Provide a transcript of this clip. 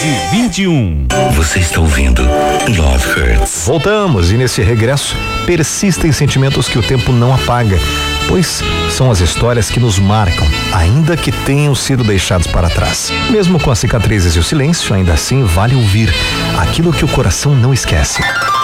11:21. Você está ouvindo Love Hurts. Voltamos e nesse regresso persistem sentimentos que o tempo não apaga, pois são as histórias que nos marcam, ainda que tenham sido deixados para trás. Mesmo com as cicatrizes e o silêncio, ainda assim vale ouvir aquilo que o coração não esquece.